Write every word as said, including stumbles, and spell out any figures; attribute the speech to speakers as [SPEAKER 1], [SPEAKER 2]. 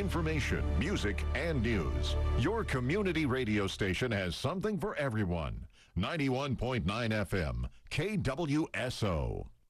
[SPEAKER 1] information, music, and news. Your community radio station has something for everyone. ninety-one point nine F M, K W S O.